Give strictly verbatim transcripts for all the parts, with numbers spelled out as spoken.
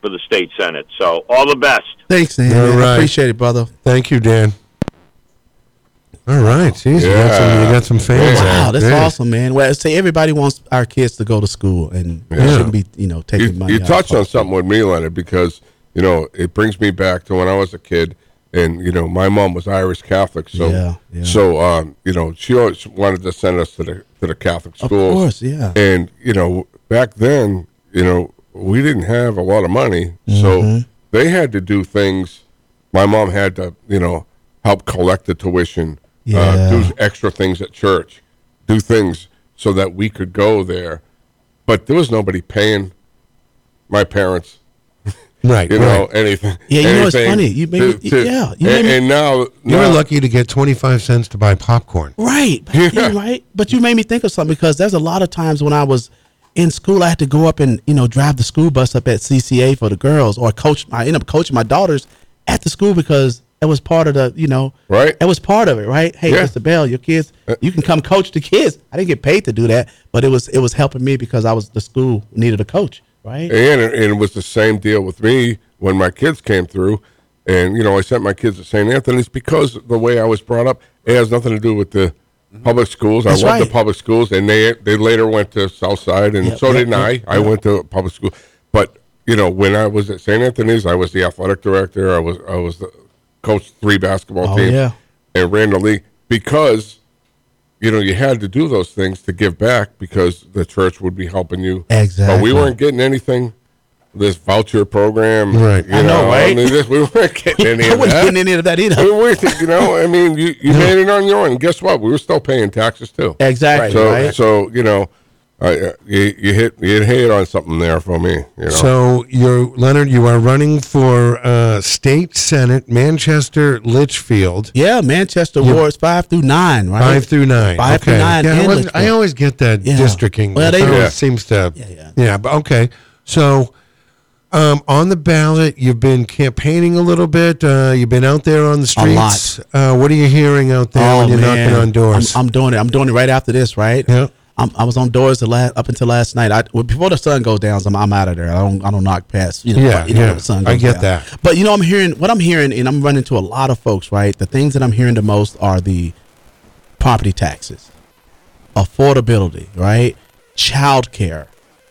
for the state Senate. So all the best. Thanks, Dan. All right. I appreciate it, brother. Thank you, Dan. All right. Jeez, Yeah. you, got some, you got some fans Yeah. there. Wow, that's Yeah. awesome, man. Well, say everybody wants our kids to go to school, and we Yeah. shouldn't be, you know, taking You, money. you out touched of on something with me, Leonard, because, you know, it brings me back to when I was a kid, and, you know, my mom was Irish Catholic. So, Yeah, yeah. so um, you know, she always wanted to send us to the to the Catholic Of schools. course, yeah. And, you know, back then, you know, we didn't have a lot of money. Mm-hmm. So they had to do things. My mom had to, you know, help collect the tuition, Yeah. uh, do extra things at church, do things so that we could go there. But there was nobody paying my parents, Right. you right. know, anything. Yeah, you know, it's anything funny. You made to- me- to- yeah, you and, made me- and now, You now were lucky to get twenty-five cents to buy popcorn. Right. Yeah, right. But you made me think of something, because there's a lot of times when I was in school, I had to go up and, you know, drive the school bus up at C C A for the girls, or coach. I ended up coaching my daughters at the school because it was part of the, you know, Right. It was part of it, right? Hey, Yeah. Mister Bell, your kids, you can come coach the kids. I didn't get paid to do that, but it was it was helping me because I was the school needed a coach, right? And it, and it was the same deal with me when my kids came through. And, you know, I sent my kids to Saint Anthony's because the way I was brought up, it has nothing to do with the public schools. That's I went right. to public schools, and they they later went to Southside, and Yep, so yep, didn't I. yep, I yep. went to public school. But, you know, when I was at Saint Anthony's, I was the athletic director. I was I was the coached three basketball Oh, teams yeah. and ran the league because, you know, you had to do those things to give back because the church would be helping you. But Exactly. we weren't getting anything. This voucher program, Right. You I know, right? I mean, this, we weren't getting any I of wasn't that. getting any of that either. We weren't, you know, I mean, you, you made it on your own. And guess what? We were still paying taxes too. Exactly, So, right? so you know, I, you, you hit you hit on something there for me. You know, So you're Leonard. You are running for uh, state senate, Manchester Litchfield, Yeah, Manchester wards five through nine, right? five through nine. Five okay. through nine. Yeah, I, and wasn't- I Litchfield. always get that Yeah. districting. Well, they- It always Yeah. seems to. Yeah, yeah. Yeah, but okay. So. Um, on the ballot, you've been campaigning a little bit. Uh, you've been out there on the streets. Uh, what are you hearing out there when you're knocking on doors? I'm, I'm doing it. I'm doing it right after this, right? Yeah. I'm, I was on doors the last, up until last night. I, well, before the sun goes down, I'm, I'm out of there. I don't I don't knock past. You know, Yeah, you know, yeah. when the sun I goes get down. that. But you know, I'm hearing what I'm hearing, and I'm running to a lot of folks. Right, the things that I'm hearing the most are the property taxes, affordability, right, child care.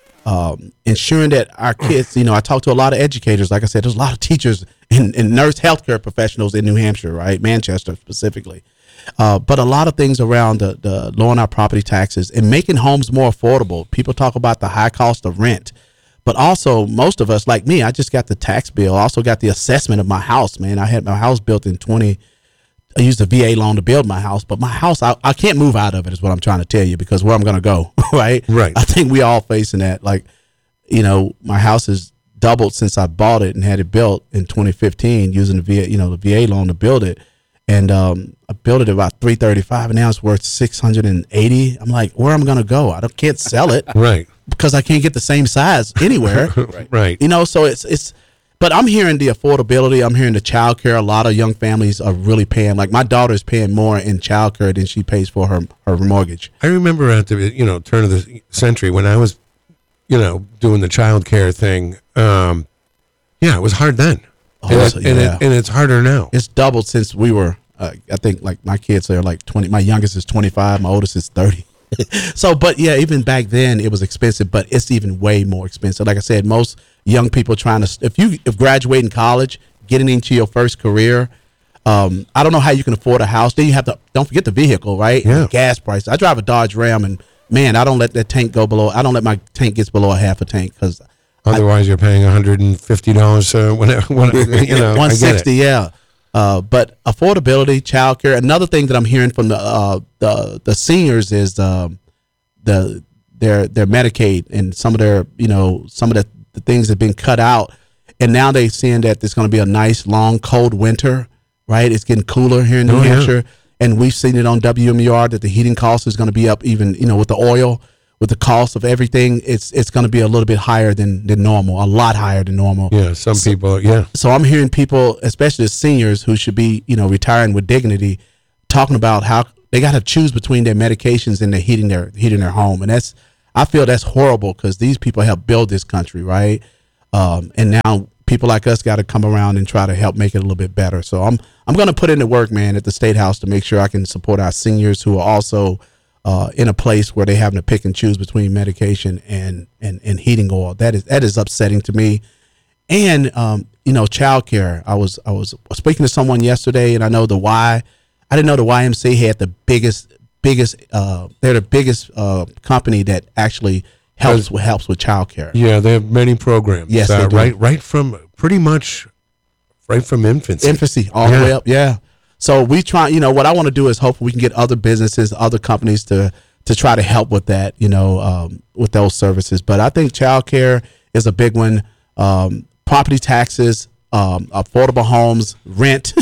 Um, ensuring that our kids, you know, I talk to a lot of educators. Like I said, there's a lot of teachers and, and nurse healthcare professionals in New Hampshire, right? Manchester specifically. Uh, but a lot of things around the, the lowering our property taxes and making homes more affordable. People talk about the high cost of rent, but also most of us, like me, I just got the tax bill. I also got the assessment of my house, man. I had my house built in twenty. I used a V A loan to build my house, but my house, I, I can't move out of it is what I'm trying to tell you, because where I'm going to go, right? Right. I think we all facing that. Like, you know, my house has doubled since I bought it and had it built in twenty fifteen using the V A, you know, the V A loan to build it. And um, I built it about three thirty-five, and now it's worth six hundred eighty. I'm like, where am I going to go? I don't, can't sell it Right. because I can't get the same size anywhere. Right. You know, so it's it's. But I'm hearing the affordability. I'm hearing the child care. A lot of young families are really paying. Like my daughter is paying more in child care than she pays for her her mortgage. I remember at the you know turn of the century when I was, you know, doing the child care thing. Um, yeah, it was hard then, Oh, and, so, it, and, yeah. it, and it's harder now. It's doubled since we were. Uh, I think like my kids are like twenty. My youngest is twenty-five. My oldest is thirty. So, but yeah, even back then it was expensive, but it's even way more expensive. Like I said, most young people trying to, if you if graduating college, getting into your first career, um, I don't know how you can afford a house. Then you have to, don't forget the vehicle, right? Yeah. The gas prices. I drive a Dodge Ram, and man, I don't let that tank go below. I don't let my tank get below a half a tank because Otherwise, you're paying one hundred and fifty dollars. Uh, whenever, when, you know, one sixty, I get it. yeah. Uh, but affordability, childcare. Another thing that I'm hearing from the uh, the the seniors is um, the their their Medicaid and some of their you know some of the, the things have been cut out, and now they're seeing that there's going to be a nice long cold winter. Right, it's getting cooler here in New Oh, yeah. Hampshire, and we've seen it on W M U R that the heating cost is going to be up even you know with the oil. With the cost of everything, it's it's going to be a little bit higher than, than normal, a lot higher than normal. Yeah, some people. Yeah, So I'm hearing people, especially the seniors who should be, you know, retiring with dignity, talking about how they got to choose between their medications and their heating their heating their home, and that's I feel that's horrible because these people help build this country, right? Um, and now people like us got to come around and try to help make it a little bit better. So I'm I'm going to put in the work, man, at the State House to make sure I can support our seniors who are also uh, in a place where they having to pick and choose between medication and, and, and heating oil. That is that is upsetting to me. And um, you know, childcare. I was I was speaking to someone yesterday, and I know the Y. I didn't know the Y M C A had the biggest biggest. Uh, they're the biggest uh, company that actually helps with helps with childcare. Yeah, they have many programs. Yes, uh, they do. right, right from pretty much right from infancy. Infancy all Yeah. the way up. Yeah. So we try. You know, what I want to do is hopefully we can get other businesses, other companies to to try to help with that. You know, um, with those services. But I think childcare is a big one. Um, property taxes, um, affordable homes, rent.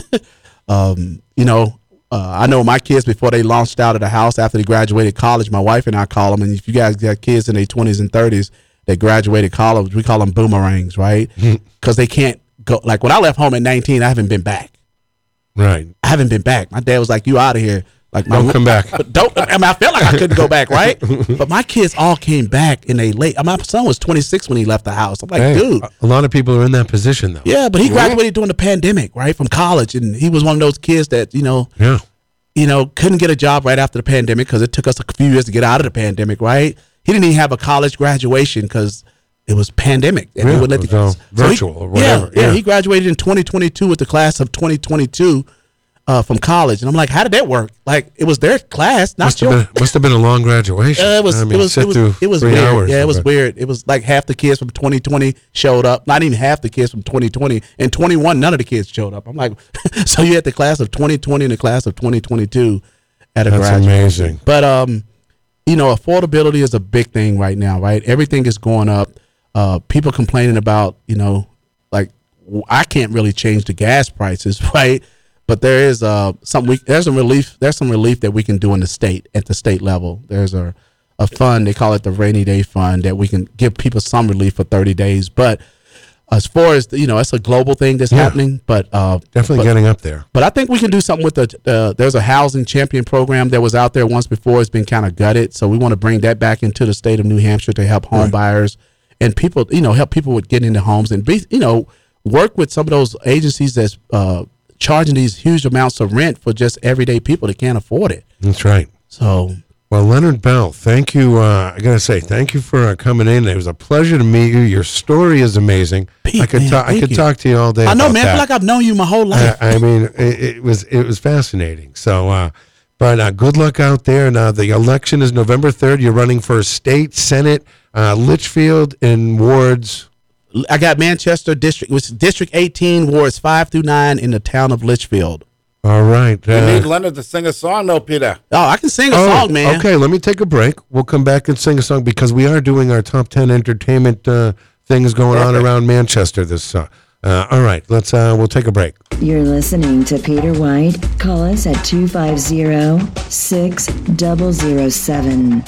um, you know, uh, I know my kids before they launched out of the house after they graduated college. My wife and I call them, and if you guys got kids in their twenties and thirties that graduated college, we call them boomerangs, right? Because they can't go. Like when I left home at nineteen, I haven't been back. Right. I haven't been back. My dad was like, "You out of here." Like, my, Don't come back. Don't. I mean, I felt like I couldn't go back, right? But my kids all came back in they late. My son was twenty-six when he left the house. I'm like, Hey, dude. a lot of people are in that position though. Yeah, but he graduated during the pandemic, right, from college, and he was one of those kids that you know, Yeah. you know, couldn't get a job right after the pandemic because it took us a few years to get out of the pandemic, right? He didn't even have a college graduation because it was pandemic, and Yeah, they wouldn't let it the was kids. all virtual he, or whatever, Yeah, yeah, yeah. he graduated in twenty twenty-two with the class of twenty twenty-two. Uh, from college, and I'm like, how did that work? Like, it was their class, not Must your. have, been, must have been a long graduation. Uh, it was. I mean, it was. sit It was. through It was three weird. hours Yeah, it of was weird. It was like half the kids from twenty twenty showed up. Not even half the kids from twenty twenty. And twenty-one, none of the kids showed up. I'm like, so you had the class of twenty twenty and the class of twenty twenty-two at a That's graduation. amazing. But um, you know, affordability is a big thing right now, right? Everything is going up. Uh, people complaining about, you know, like w- I can't really change the gas prices, right? But there is uh some we, there's some relief there's some relief that we can do in the state at the state level. There's a a fund, they call it the rainy day fund, that we can give people some relief for thirty days. But as far as you know, it's a global thing that's Yeah. happening. But uh, Definitely but, getting up there. But I think we can do something with the. Uh, there's a housing champion program that was out there once before. It's been kind of gutted, so we want to bring that back into the state of New Hampshire to help home Right. buyers and people. You know, help people with getting into homes and be. You know, work with some of those agencies that's uh, charging these huge amounts of rent for just everyday people that can't afford it. That's right. So. Well, Leonard Bell, thank you. Uh, I gotta say, thank you for uh, coming in. It was a pleasure to meet you. Your story is amazing. Pete, I could man, talk. I thank could you. talk to you all day. I know, about man. I that. feel like I've known you my whole life. I, I mean, it, it was it was fascinating. So, uh, but uh, good luck out there. Now, the election is November third. You're running for state senate, uh, Litchfield, and wards. I got Manchester District, which is District eighteen, wards five through nine in the town of Litchfield. All right. You uh, need Leonard to sing a song, though, Peter. Oh, I can sing a oh, song, man. Okay, let me take a break. We'll come back and sing a song because we are doing our top ten entertainment uh, things going on around Manchester this. Uh, uh, all right, let's. Uh, we'll take a break. You're listening to Peter White. Call us at two five zero, six zero zero seven.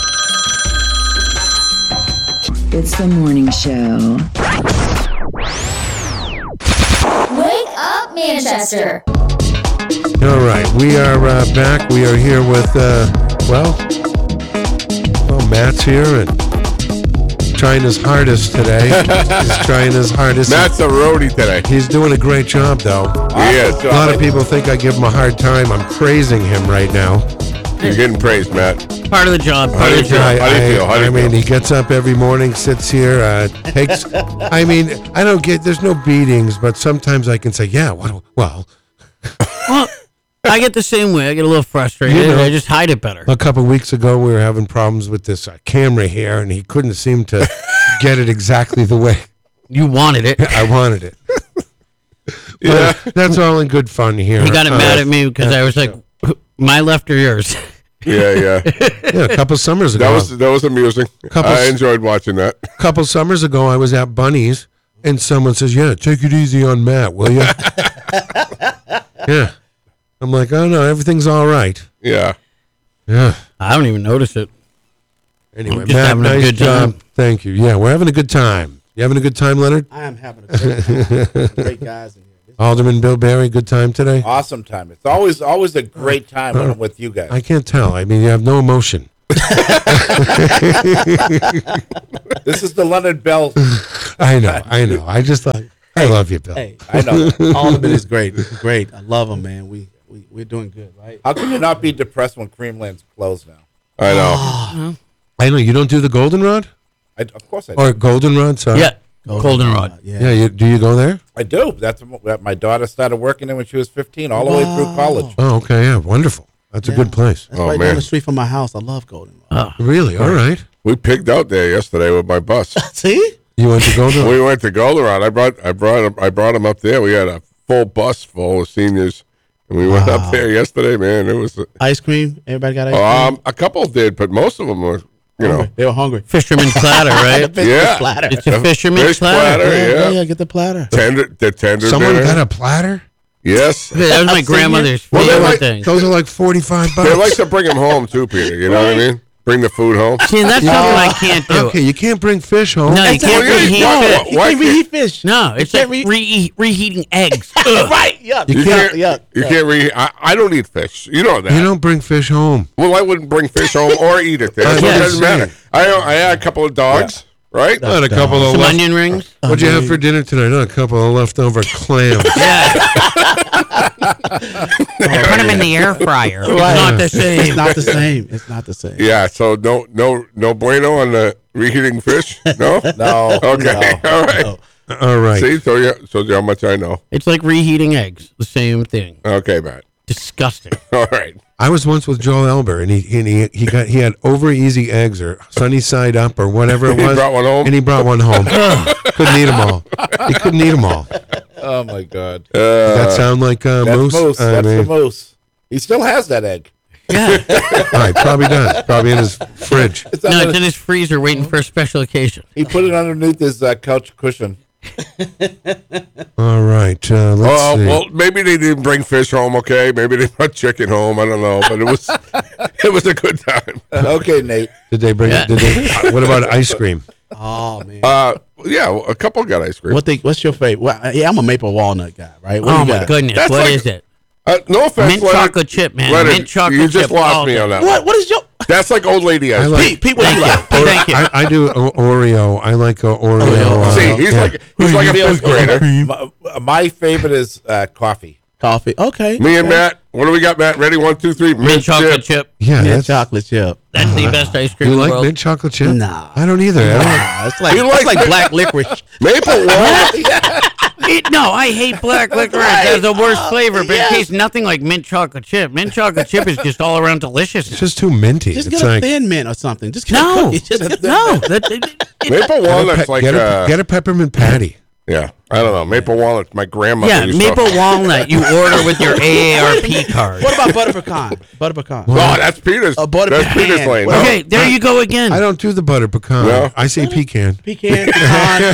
It's the morning show. Wake up, Manchester. All right, we are uh, back. We are here with, uh, well, well, Matt's here and trying his hardest today. He's trying his hardest. Matt's a roadie today. He's doing a great job, though. He is. A lot of people think I give him a hard time. I'm praising him right now. You're getting praised, Matt. Part of the job. How Part do of you the feel? job. How do you feel? How do I you mean, feel? he gets up every morning, sits here, uh, takes. I mean, I don't get. There's no beatings, but sometimes I can say, yeah. Well, well, Well, I get the same way. I get a little frustrated. You know. I just hide it better. a couple weeks ago we were having problems with this uh, camera here, and he couldn't seem to get it exactly the way You wanted it. I wanted it. Yeah. But that's all in good fun here. He got Uh, mad at me because I was like, my left or yours? Yeah, yeah. Yeah, a couple summers ago. That was that was amusing. Couple- I enjoyed watching that. a couple summers ago, I was at Bunny's, and someone says, "Yeah, take it easy on Matt, will you?" Yeah, I'm like, "Oh no, everything's all right." Yeah. Yeah. I don't even notice it. Anyway, Just Matt, having a nice good job. time. Thank you. Yeah, we're having a good time. You having a good time, Leonard? I am having a great time. Great guys in here. Alderman Bill Barry, good time today? Awesome time. It's always always a great time when I'm with you guys. I can't tell. I mean, you have no emotion. This is the Leonard Bell. I know, I know. I just thought, I love you, Bill. Hey, I know. all of it is great. Great. I love them, man. We, we, we're doing good, right? How can you not be depressed when Creamland's closed now? I know. I know. You don't do the Goldenrod? I, of course I do. Or Goldenrod, sorry. Yeah, Goldenrod. Yeah. Yeah, you, do you go there? I do. That's what my daughter started working there when she was fifteen, all the way through college. Oh, okay, yeah, wonderful. That's a Yeah. good place. That's Oh, right man. down the street from my house. I love Goldenrod. Oh, Really? All right. We pigged out there yesterday with my bus. See? You went to Goldenrod? We went to Goldenrod. I brought I brought him I brought him up there. We had a full bus full of seniors, and we went up there yesterday. Man, it was Ice cream. Everybody got ice cream. um a couple did, but most of them were you know Hungry. They were hungry. fisherman's platter, right? Fish Yeah. platter. It's a fisherman's fish platter. platter. yeah, Yeah, yeah, get the platter. tender the tender Someone dinner. got a platter? Yes, Yeah, that was my grandmother's Well, favorite they're like- thing. Those are like forty-five bucks. they like to bring them home too, Peter. You know what I mean? Bring the food home. See, and that's something I can't do. Okay, you can't bring fish home. No, you That's can't not- reheat no, fish. You Why can't can't- reheat fish. No, it's You like can't re- reheating eggs. Right. Yuck. You yuck, can't. yuck, You yuck. can't re. I, I don't eat fish. You know that. You don't bring fish home. Well, I wouldn't bring fish home or eat it there. So Yeah, it doesn't same. matter. I I had a couple of dogs, right? I had a couple of Some left- onion rings. What'd you have for dinner tonight? Oh, a couple of leftover clams. Put them in the air fryer. It's not the It's same. not the same. It's not the same. Yeah. So no no no bueno on the reheating fish. No. No. Okay. No. All right. All right. See, so you so you how much I know. It's like reheating eggs. The same thing. Okay, Matt. Disgusting. All right. I was once with Joel Elber, and he and he he got he had over easy eggs or sunny side up or whatever it He was. brought one home? and he brought one home. Couldn't eat them all. He couldn't eat them all. Oh, my God. Does that sound like uh, That's moose? moose. I That's mean, the moose. He still has that egg. Yeah. all right, probably does. Probably in his fridge. It's No, under- it's in his freezer waiting for a special occasion. he put it underneath his uh, couch cushion. All right, uh, let's Oh see. well, maybe they didn't bring fish home. Okay, maybe they brought chicken home. I don't know, but it was it was a good time. Okay, Nate. Did they bring? Yeah. Did they? What about ice cream? Oh man. Uh, yeah, well, a couple got ice cream. What they, what's your favorite? Well, yeah, I'm a maple walnut guy, right? What Oh do you my got? goodness, That's what is like- it? Uh, no offense, Mint Leonard. chocolate chip, man. Leonard, Mint chocolate you just chip lost all me day. on that. What? What is your? That's like old lady ice I cream. like- Pete, Pete, what do you like? Thank you. I, I do o- Oreo. I like uh, Oreo. Oreo. uh, See, he's yeah. like he's like a fifth grader. My, my favorite is uh, coffee. Coffee. Okay. Me and Matt. What do we got, Matt? Ready? One, two, three. Mint chocolate chip. yeah, Mint that's, chocolate chip. That's the best ice cream you in the like world. mint chocolate chip? Nah. I don't either. I don't, Ah, it's like He it's likes like it. black licorice. Maple walnut. It- no, I hate black licorice. It has the worst flavor, but it tastes nothing like mint chocolate chip. Mint chocolate chip is just all around delicious. it's just too minty. Just it's get a like thin mint or something. Just get No, a cookie. Just get no. That, it, it- Maple get a, walnut's pe- like get, a, uh, get a peppermint patty. yeah. I don't know. Maple walnut. My grandmother. yeah, used maple To, walnut you order with your A A R P card. What about butter pecan? Butter pecan. oh, that's Peter's. A butter that's pecan. Peter's lane. Well, no? Okay, there you go again. I don't do the butter pecan. No? I say pecan. Pecan, pecan.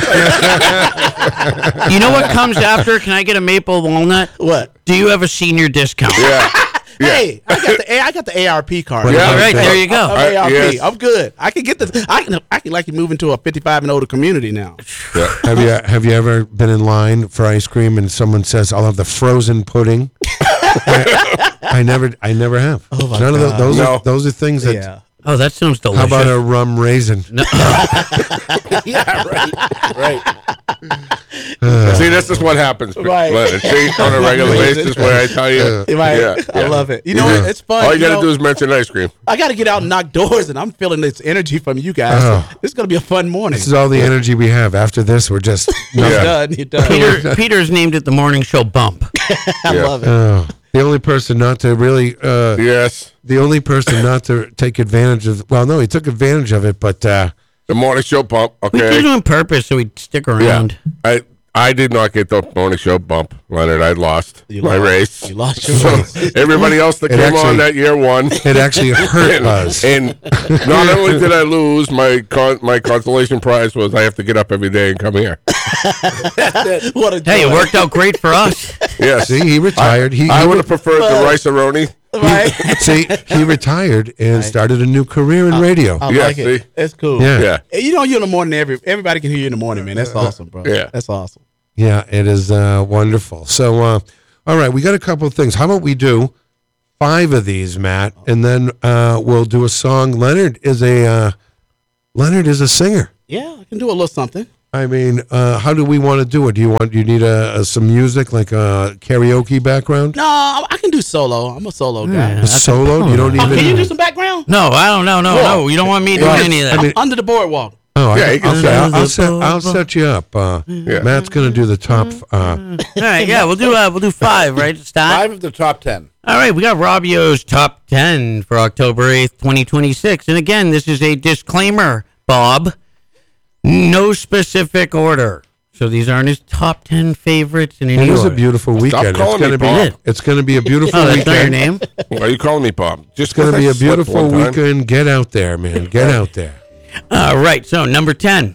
You know what comes after? Can I get a maple walnut? What? Do you have a senior discount? Yeah. Yeah. Hey, I got the I got the A R P card. What Yeah. All about right, that? there you go. I'm Uh, A R P. yes. I'm good. I can get the. I can. I can like move into a fifty-five and older community now. Yeah. Have you have you ever been in line for ice cream and someone says, "I'll have the frozen pudding"? I, I never I never have. Oh, my None of God. those. Those No. are those are things that. Yeah. Oh, that sounds How delicious. about a rum raisin? Yeah, right. Right. See, this is what happens. Right. Leonard. See, on a regular basis, where I tell you. Right. Yeah, I yeah. love it. You know, Yeah. it's fun. All you got to know, do is mention ice cream. I got to get out and knock doors, and I'm feeling this energy from you guys. Oh. It's gonna be a fun morning. This is all the energy we have. After this, we're just. You're Yeah. done. You're done. Peter, Peter's named it the morning show bump. I Yeah. love it. Oh, the only person not to really. Uh, Yes. The only person not to take advantage of. Well, no, he took advantage of it, but. Uh, The morning show bump. We did it Okay. on purpose so he'd stick Yeah. around. I I did not get the morning show bump, Leonard. I lost You my lost. race. You lost your So race. everybody else that It came actually- on that year won. it actually hurt us. And not only did I lose, my con- my consolation prize was I have to get up every day and come here. What a Hey, it joy. worked out great for us. Yes. See, he retired. He, I he would have preferred the rice-a-roni. Right? See, he retired and started a new career in radio. I Yeah, like it. see? It's cool. Yeah. Yeah. Hey, you know, you in the morning. Every everybody can hear you in the morning, man. That's awesome, bro. Yeah. That's awesome. Yeah, it is uh, wonderful. So, uh, all right, we got a couple of things. How about we do five of these, Matt, and then uh, we'll do a song. Leonard is a uh, Leonard is a singer. Yeah, I can do a little something. I mean, uh, how do we want to do it? Do you want? Do you need a, a some music like a karaoke background? No, I can do solo. I'm a solo guy. A solo? You don't Oh, even. can you do some background? No, I don't know. No, no. You don't want me doing any of that. I mean- Under the boardwalk. Oh, Yeah, I, you can I'll, say- set, I'll, I'll set. I'll set you up. Uh, Yeah. Matt's gonna do the top. Uh, All right, yeah, we'll do uh, we'll do five, right? To start. Five of the top ten. All right, we got Robbio's top ten for October eighth, twenty twenty-six. And again, this is a disclaimer, Bob. No specific order. So these aren't his top ten favorites in any it is a order. beautiful weekend. It's calling me gonna be. Bob. It's gonna be a beautiful Oh, that's not your weekend. name? Why are you calling me Bob? Just It's gonna 'cause be I a slept beautiful one time. weekend. Get out there, man. Get out there. All right, so number ten.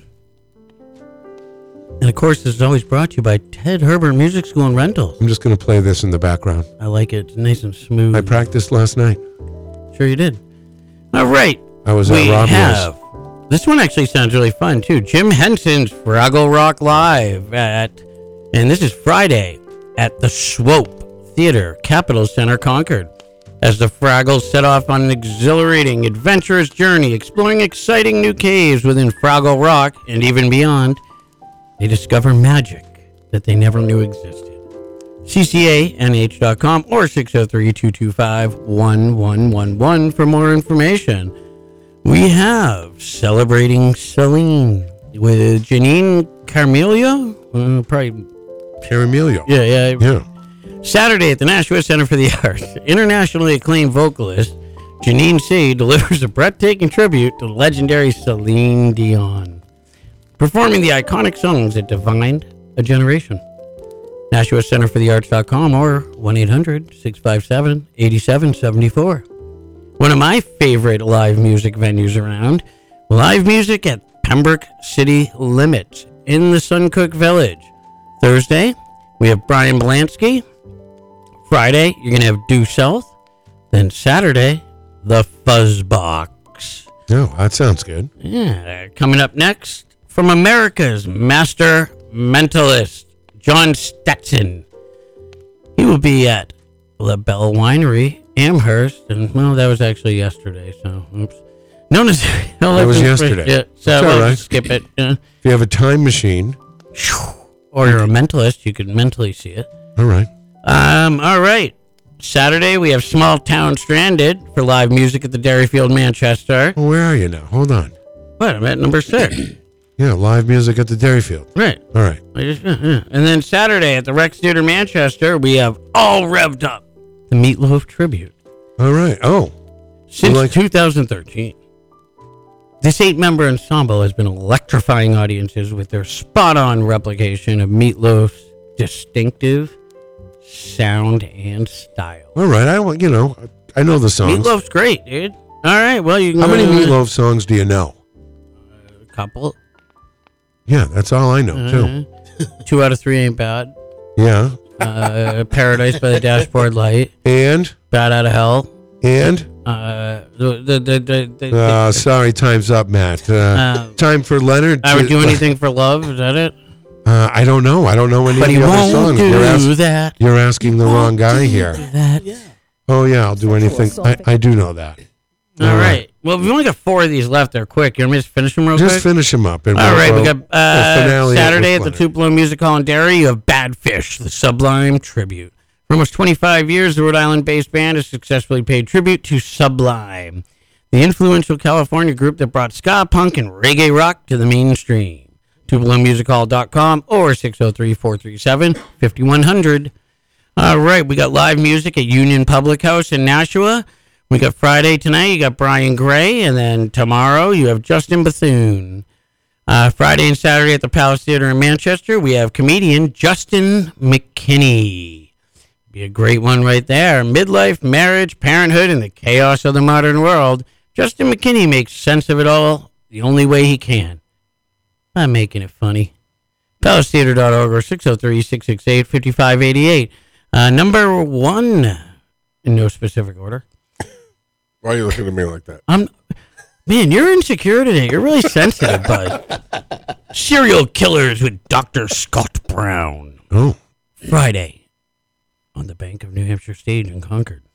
And of course, this is always brought to you by Ted Herbert Music School and Rentals. I'm just gonna play this in the background. I like it. It's nice and smooth. I practiced last night. Sure you did. All right. I was we at Robbio's. have. This one actually sounds really fun, too. Jim Henson's Fraggle Rock Live at, and this is Friday, at the Swope Theater, Capitol Center, Concord. As the Fraggles set off on an exhilarating, adventurous journey, exploring exciting new caves within Fraggle Rock and even beyond, they discover magic that they never knew existed. C C A N H dot com or six oh three, two two five, one one one one for more information. We have Celebrating Celine with Janine Carmelio. Uh, probably, Caramelio. yeah, yeah. Yeah. Saturday at the Nashua Center for the Arts, internationally acclaimed vocalist Janine C. delivers a breathtaking tribute to legendary Celine Dion, performing the iconic songs that defined a generation. Nashua Center for the Arts dot com or one eight hundred, six five seven, eight seven seven four. One of my favorite live music venues around, live music at Pembroke City Limits in the Suncook Village. Thursday, we have Brian Belansky. Friday, you're going to have Due South. Then Saturday, the Fuzzbox. Oh, that sounds good. Yeah, coming up next, from America's Master Mentalist, John Stetson. He will be at La Belle Winery, Amherst, and well, that was actually yesterday, so oops. No, as That was yesterday. Yeah, so That's all we'll right. skip it. Yeah. If you have a time machine, Or you're a mentalist, you can mentally see it. all right. Um, all right. Saturday, we have Small Town Stranded for live music at the Dairyfield, Manchester. Well, where are you now? Hold on. What? I'm at number six. Yeah, live music at the Dairyfield. Right. All right. I just, uh, uh. And then Saturday at the Rex Theater, Manchester, we have All Revved Up, the Meatloaf tribute. All right. Oh, Since like- two thousand thirteen, this eight-member ensemble has been electrifying audiences with their spot-on replication of Meatloaf's distinctive sound and style. all right. I want you know. I know the songs. Meatloaf's great, dude. All right, well, you can How go many to Meatloaf songs do you know? A couple. Yeah, that's all I know too. Two out of three ain't bad. Yeah, Uh, Paradise by the Dashboard Light. and Bad Out of Hell. and. Uh, the, the, the, the, the, Uh, sorry, time's up, Matt. Uh, Uh, time for Leonard. I would to- do anything for love. Is that it? Uh, I don't know. I don't know any But of he the other won't songs. do You're, ask- that. you're asking the wrong guy here. That. Oh yeah, I'll do anything. I, I do know that. All right. Well, we've only got four of these left there. Quick. You want me to just finish them real Just quick? finish them up. And All we'll- right, we we'll- got we'll uh, finale it Saturday at with the Leonard. Tupelo Music Hall in Derry. You have Badfish, the Sublime tribute. For almost twenty-five years, the Rhode Island-based band has successfully paid tribute to Sublime, the influential California group that brought ska, punk, and reggae rock to the mainstream. Tupelo Music Hall dot com or six oh three, four three seven, five one zero zero. All right, we got live music at Union Public House in Nashua. We got Friday tonight, you got Brian Gray, and then tomorrow you have Justin Bethune. Uh, Friday and Saturday at the Palace Theater in Manchester, we have comedian Justin McKinney. Be a great one right there. Midlife, marriage, parenthood, and the chaos of the modern world. Justin McKinney makes sense of it all the only way he can. By making it funny. palace theater dot org or six oh three, six six eight, five five eight eight. Uh, number one, in no specific order. Why are you looking at me like that? I'm, man, you're insecure today. You're really sensitive, bud. Serial Killers with Doctor Scott Brown. Oh, Friday on the bank of New Hampshire Stage in Concord.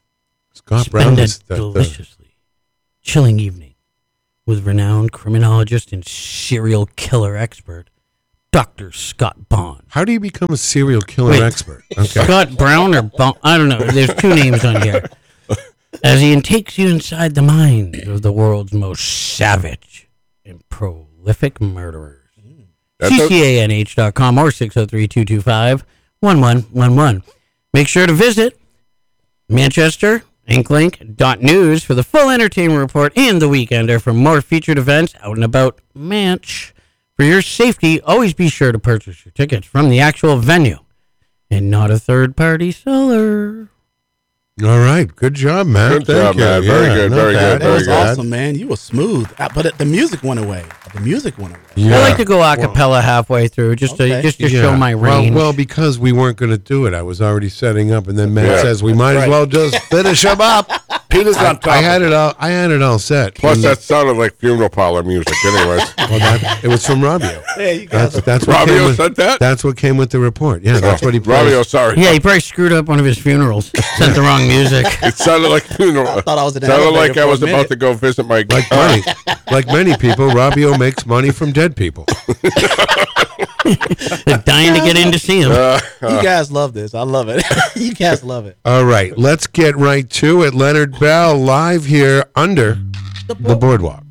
Scott Brown Spend a is the, the, deliciously chilling evening with renowned criminologist and serial killer expert, Doctor Scott Bond. how do you become a serial killer Wait. expert? Okay. Scott Brown or Bond? I don't know. There's two names on here. As he takes you inside the mind of the world's most savage and prolific murderers. That's C C A N H dot com or six oh three, two two five, one one one one. Make sure to visit Manchester Inklink dot news for the full entertainment report and the Weekender for more featured events out and about Manch. For your safety, always be sure to purchase your tickets from the actual venue and not a third-party seller. All right. Good job, Matt. Good Thank job, you. Matt. Very Yeah, good, not very bad, good, That very was good. awesome, man. You were smooth, Uh, but the music went away. The music went away. Yeah. I like to go a cappella halfway through just to Okay. just to Yeah. show my well, range. well, because we weren't going to do it. I was already setting up, and then Matt Yeah. says we might as right. well just finish them up. Peter's on top. I of had it. it all. I had it all set. Plus, And- that sounded like funeral parlor music. Anyways, well, that, it was from Robbio. Yeah, you guys. That's that's what Robbio came with, said that? That's what came with the report. Yeah, that's what he plays. Robbio, sorry. yeah, he probably screwed up one of his funerals. Sent the wrong music. It sounded like funeral. I thought I was in an Sounded elevator like I for a was about minute. to go visit my. Like many, like many people, Robbio makes money from dead people. They're dying to get in to see him. You guys love this. I love it. You guys love it. All right, let's get right to it. Leonard Bell live here under the boardwalk.